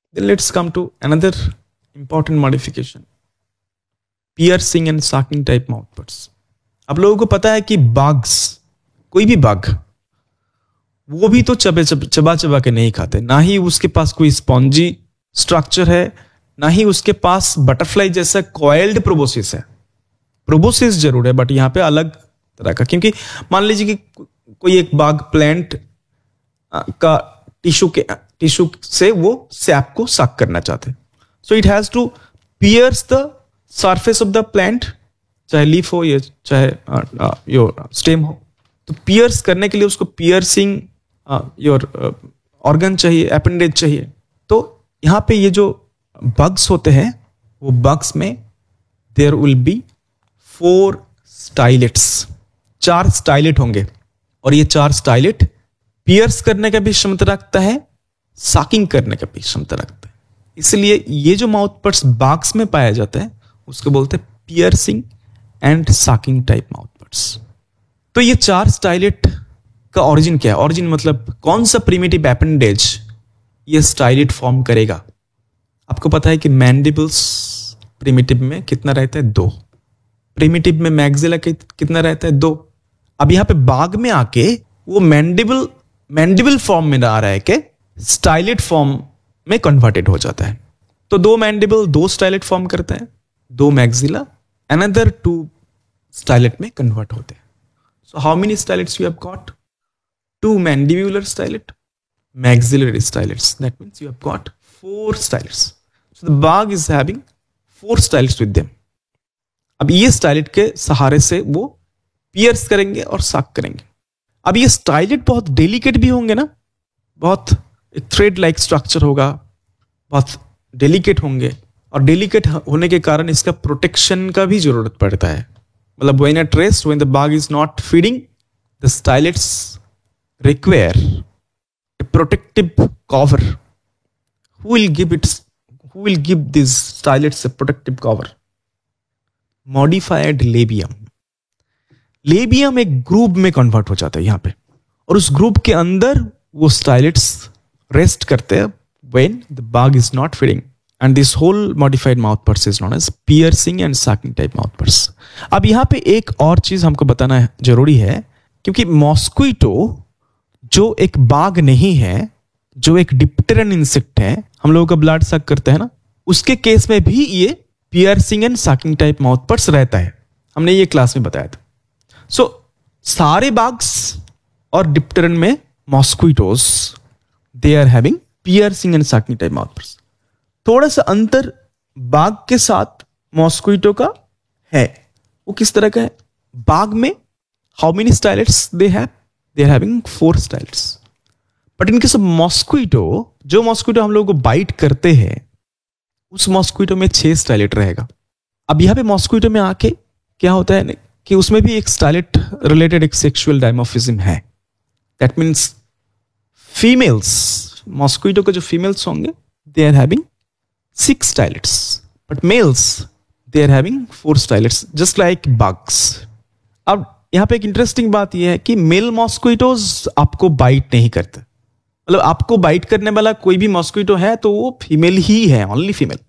Then let's come to another important modification, piercing and sucking type mouthparts. अब लोगों को पता है कि bugs, कोई भी bug, वो भी तो चबा चबा के नहीं खाते, ना ही उसके पास कोई स्पॉन्जी स्ट्रक्चर है, ना ही उसके पास बटरफ्लाई जैसा कॉइल्ड प्रोबोसिस है. प्रोबोसिस जरूर है बट यहां पे अलग तरह का, क्योंकि मान लीजिए कि कोई एक बाग प्लांट का टिश्यू से वो सैप को सक करना चाहते हैं. So it has to piers the surface of the plant, चाहे लीफ हो या चाहे योर स्टेम हो. तो पियर्स करने के लिए उसको पियर्सिंग योर ऑर्गन चाहिए, अपेंडेज चाहिए. तो यहां पे ये जो बग्स होते हैं वो बग्स में देयर विल बी 4 स्टाइलेट्स, 4 स्टाइलेट होंगे. और ये 4 स्टाइलेट पियर्स करने का भी क्षमता रखता है, साकिंग करने का भी क्षमता रखता है. इसलिए ये जो माउथपर्ट्स बग्स में पाया जाता है उसको बोलते हैं पियर्सिंग एंड साकिंग टाइप माउथपर्ट्स. तो ये 4 स्टाइलेट का ऑरिजिन क्या है? ऑरिजिन मतलब कौन सा प्रिमिटिव एपेंडेज ये स्टाइलेट फॉर्म करेगा. आपको पता है कि मैंडिबल्स प्रिमिटिव में कितना रहता है? 2. प्रिमिटिव में मैक्सिला कितना रहता है? 2. अब यहां पे बाग में आके वो मैंडिबल फॉर्म में आ रहा है कि स्टाइलेट फॉर्म में कन्वर्टेड हो जाता है. तो 2 मैंडिबल 2 स्टाइलेट फॉर्म करते हैं, 2 मैक्सिला अनदर 2 स्टाइलेट में कन्वर्ट होते हैं. So how many स्टाइलेट्स you have got? 2 mandibular stylate, maxillary styletes. That means you have got 4 styletes. So the bug is having 4 styletes with them. अब ये stylet के सहारे से वो पियर्स करेंगे और सक करेंगे. अब ये स्टाइलेट बहुत डेलिकेट भी होंगे ना, बहुत एक थ्रेड लाइक स्ट्रक्चर होगा, बहुत डेलिकेट होंगे. और डेलिकेट होने के कारण इसका प्रोटेक्शन का भी जरूरत पड़ता है. मतलब when at rest, when the bug is not feeding, the stylets require a protective cover. Who will give these stylets a protective cover? Modified labium. Labium एक ग्रुप में कन्वर्ट हो जाता है यहां पे, और उस ग्रुप के अंदर वो स्टाइलेट्स रेस्ट करते हैं when the bug is not feeding. And this whole modified mouthparts is known as piercing and sucking type mouthparts. अब यहां पे एक और चीज हमको बताना जरूरी है, क्योंकि मॉस्क्विटो जो एक बाग नहीं है, जो एक डिप्टेरन इंसेक्ट है, हम लोगों का ब्लड सक करते हैं ना, उसके केस में भी ये पियर्सिंग एंड सकिंग टाइप माउथपर्ट्स रहता है. हमने ये क्लास में बताया था. सो सारे बाग्स और डिप्टेरन में मॉस्क्विटोज they are having piercing and sucking type माउथपर्ट्स. थोड़ा सा अंतर बाग के साथ मॉस्क्विटो का है. वो किस तरह का है? बाग में how many स्टाइलेट्स they have? They are having 4 styles. But in case of mosquito, जो मॉस्क्विटो हम लोगों को बाइट करते हैं, उस मॉस्क्विटो में 6 स्टाइलेट रहेगा. अब यहां पे मॉस्क्विटो में आके क्या होता है कि उसमें भी एक स्टाइलेट रिलेटेड एक सेक्सुअल डायमॉर्फिज्म है. दैट मीन्स फीमेल्स, मॉस्क्विटो के जो फीमेल्स होंगे they are having 6 स्टाइलेट्स, but mails they are having 4 स्टाइलेट्स, just like bugs. अब यहां पे एक इंटरेस्टिंग बात यह है कि मेल मॉस्क्विटोज आपको बाइट नहीं करते. मतलब आपको बाइट करने वाला कोई भी मॉस्क्विटो है तो वो फीमेल ही है, only female.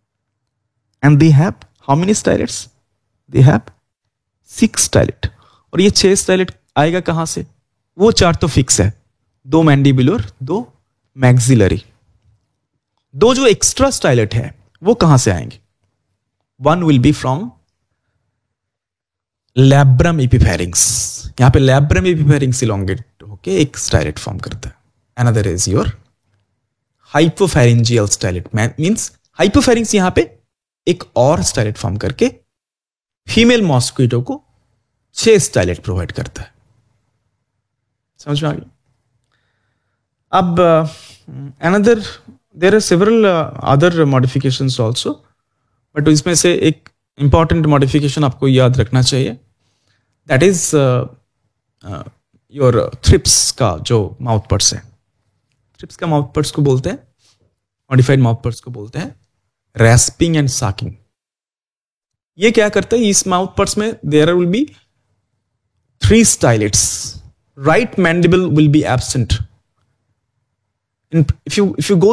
And they have how many स्टाइलेट्स? They have 6 stylet. और ये 6 स्टाइलेट आएगा कहां से? वो 4 तो फिक्स है, 2 मैंडिबुलर, 2 मैक्सिलरी. 2 जो एक्स्ट्रा स्टाइलेट है वो कहां से आएंगे? 1 विल बी फ्रॉम लैब्रम एपिफेरिंग्स. यहां पे लैब्रम एपिफेरिंग्स इलोंगेट होके एक स्टाइलेट फॉर्म करता है. Another is your हाइपोफेरिंजियल stylet. Means hypopharynx यहां पे एक और स्टाइलेट फॉर्म करके फीमेल मॉस्क्विटो को 6 स्टाइलेट प्रोवाइड करता है. समझ में आ गया? अब another there are several other modifications also, but इसमें से एक इंपॉर्टेंट मॉडिफिकेशन आपको याद रखना चाहिए. दैट इज योर थ्रिप्स का जो माउथपर्ट्स है. थ्रिप्स का माउथपर्ट्स को बोलते हैं, मॉडिफाइड माउथपर्ट्स को बोलते हैं रैस्पिंग एंड साकिंग. ये क्या करते हैं? इस माउथपर्ट्स में there will be 3 स्टाइलेट्स. Right mandible will be absent. If you go